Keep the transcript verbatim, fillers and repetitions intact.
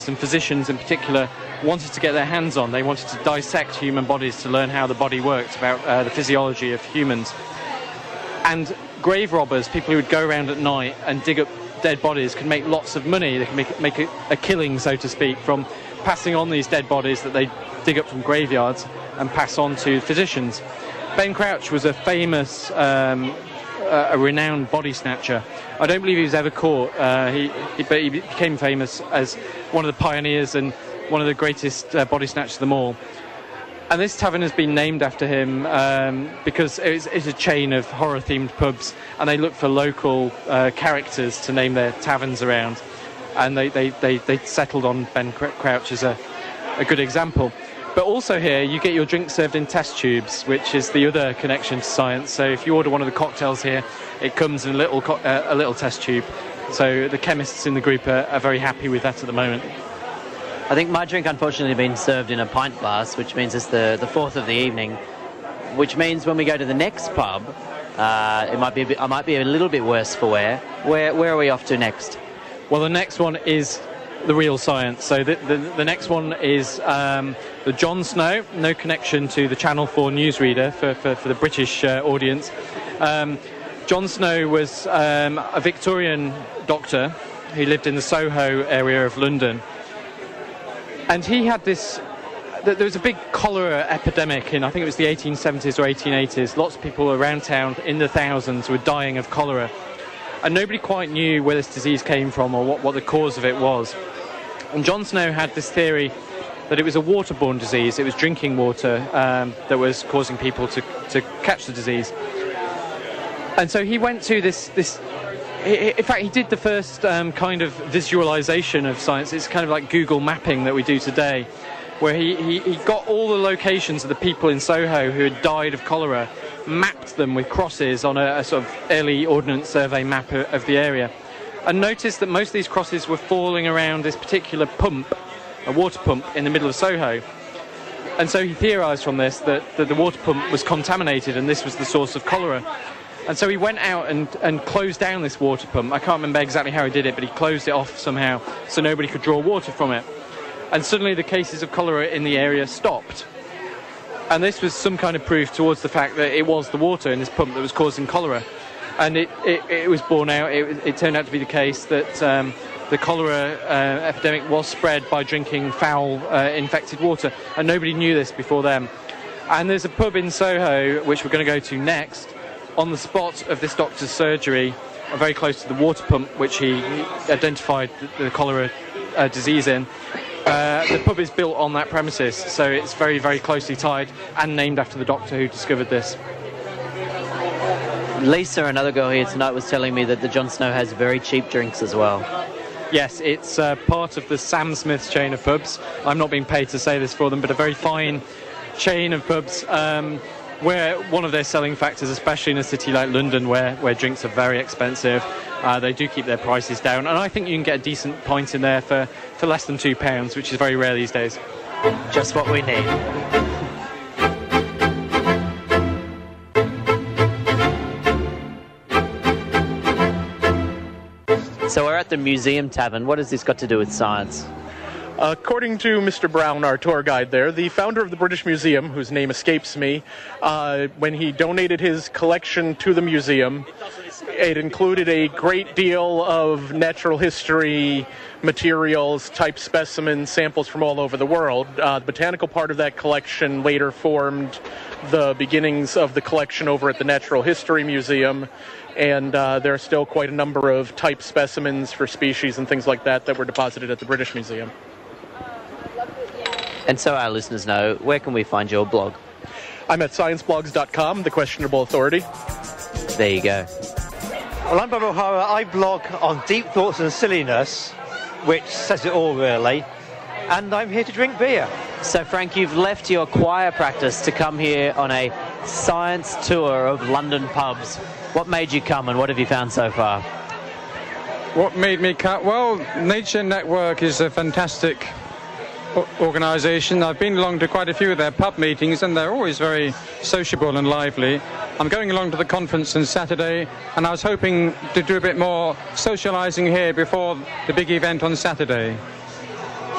and physicians in particular wanted to get their hands on. They wanted to dissect human bodies to learn how the body worked, about uh, the physiology of humans. And grave robbers, people who would go around at night and dig up dead bodies, could make lots of money. They could make, make a, a killing, so to speak, from passing on these dead bodies that they dig up from graveyards and pass on to physicians. Ben Crouch was a famous, um, uh, a renowned body snatcher. I don't believe he was ever caught, uh, he, he, but he became famous as one of the pioneers and one of the greatest uh, body snatchers of them all. And this tavern has been named after him um, because it's, it's a chain of horror-themed pubs, and they look for local uh, characters to name their taverns around. And they, they, they, they settled on Ben Crouch as a, a good example. But also here, you get your drink served in test tubes, which is the other connection to science. So if you order one of the cocktails here, it comes in a little, co uh, a little test tube. So the chemists in the group are, are very happy with that at the moment. I think my drink, unfortunately, has been served in a pint glass, which means it's the, the fourth of the evening, which means when we go to the next pub, uh, it might be a bit, I might be a little bit worse for wear. Where, where are we off to next? Well, the next one is the real science. So the, the, the next one is um, the John Snow, no connection to the Channel four newsreader for, for, for the British uh, audience. Um, John Snow was um, a Victorian doctor who lived in the Soho area of London. And he had this, there was a big cholera epidemic in, I think it was the eighteen seventies or eighteen eighties. Lots of people around town in the thousands were dying of cholera. And nobody quite knew where this disease came from or what, what the cause of it was. And John Snow had this theory that it was a waterborne disease. It was drinking water um, that was causing people to, to catch the disease. And so he went to this, this in fact, he did the first um, kind of visualization of science. It's kind of like Google mapping that we do today, where he, he, he got all the locations of the people in Soho who had died of cholera, mapped them with crosses on a, a sort of early Ordnance Survey map of the area, and noticed that most of these crosses were falling around this particular pump, a water pump in the middle of Soho. And so he theorised from this that, that the water pump was contaminated and this was the source of cholera. And so he went out and, and closed down this water pump. I can't remember exactly how he did it, but he closed it off somehow so nobody could draw water from it. And suddenly the cases of cholera in the area stopped. And this was some kind of proof towards the fact that it was the water in this pump that was causing cholera. And it, it, it was borne out, it, it turned out to be the case that um, the cholera uh, epidemic was spread by drinking foul, uh, infected water. And nobody knew this before then. And there's a pub in Soho, which we're going to go to next, on the spot of this doctor's surgery, very close to the water pump, which he identified the, the cholera uh, disease in. Uh, the pub is built on that premises, so it's very, very closely tied and named after the doctor who discovered this. Lisa, another girl here tonight, was telling me that the John Snow has very cheap drinks as well. Yes, it's uh, part of the Sam Smith's chain of pubs. I'm not being paid to say this for them, but a very fine chain of pubs. Um, where one of their selling factors, especially in a city like London where, where drinks are very expensive, uh, they do keep their prices down. And I think you can get a decent pint in there for, for less than two pounds, which is very rare these days. Just what we need. So we're at the Museum Tavern. What has this got to do with science? According to Mister Brown, our tour guide there, the founder of the British Museum, whose name escapes me, uh, when he donated his collection to the museum, it included a great deal of natural history materials, type specimens, samples from all over the world. Uh, the botanical part of that collection later formed the beginnings of the collection over at the Natural History Museum, and uh, there are still quite a number of type specimens for species and things like that that were deposited at the British Museum. And so our listeners know, where can we find your blog? I'm at science blogs dot com, the questionable authority. There you go. Well, I'm Bob O'Hara. I blog on Deep Thoughts and Silliness, which says it all, really. And I'm here to drink beer. So, Frank, you've left your choir practice to come here on a science tour of London pubs. What made you come and what have you found so far? What made me come? Well, Nature Network is a fantastic organisation. I've been along to quite a few of their pub meetings and they're always very sociable and lively. I'm going along to the conference on Saturday and I was hoping to do a bit more socialising here before the big event on Saturday.